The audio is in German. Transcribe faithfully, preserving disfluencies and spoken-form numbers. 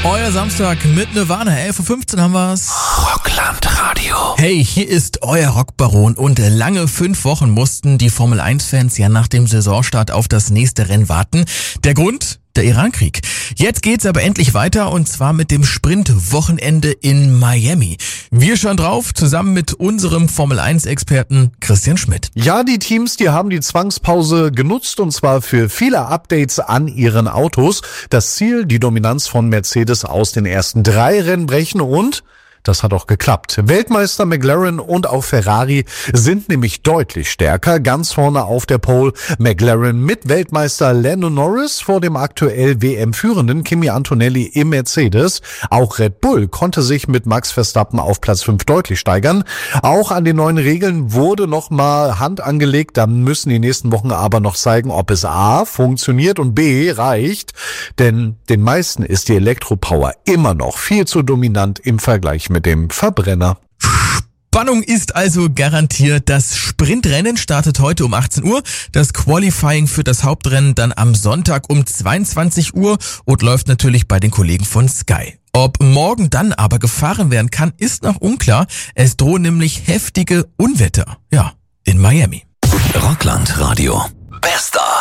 Euer Samstag mit Nirvana, elf Uhr fünfzehn haben wir's. Rockland Radio. Hey, hier ist euer Rockbaron und lange fünf Wochen mussten die Formel eins Fans ja nach dem Saisonstart auf das nächste Rennen warten. Der Grund? Der Irankrieg. Jetzt geht's aber endlich weiter und zwar mit dem Sprint-Wochenende in Miami. Wir schauen drauf, zusammen mit unserem Formel eins Experten Christian Schmidt. Ja, die Teams, die haben die Zwangspause genutzt und zwar für viele Updates an ihren Autos. Das Ziel, die Dominanz von Mercedes aus den ersten drei Rennen brechen und das hat auch geklappt. Weltmeister McLaren und auch Ferrari sind nämlich deutlich stärker. Ganz vorne auf der Pole McLaren mit Weltmeister Lando Norris vor dem aktuell W M-führenden Kimi Antonelli im Mercedes. Auch Red Bull konnte sich mit Max Verstappen auf Platz fünf deutlich steigern. Auch an den neuen Regeln wurde nochmal Hand angelegt. Da müssen die nächsten Wochen aber noch zeigen, ob es A funktioniert und B reicht. Denn den meisten ist die Elektropower immer noch viel zu dominant im Vergleich mit dem Verbrenner. Spannung ist also garantiert. Das Sprintrennen startet heute um achtzehn Uhr, das Qualifying für das Hauptrennen dann am Sonntag um zweiundzwanzig Uhr und läuft natürlich bei den Kollegen von Sky. Ob morgen dann aber gefahren werden kann, ist noch unklar. Es drohen nämlich heftige Unwetter. Ja, in Miami. Rockland Radio. Bester